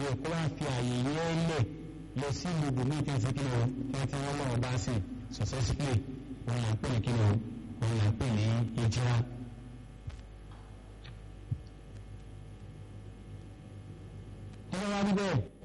rẹ̀ kó wá fi àyè yẹn lẹ̀ lọ sí ìlú mi tí wọ́n ti kí ni o tí wọ́n lọ́wọ́ bá sí successfully wọ́n là ń pè ní kí ni o wọ́n là ń pè ní ìjìra. wọ́n wá rí bẹ́ẹ̀.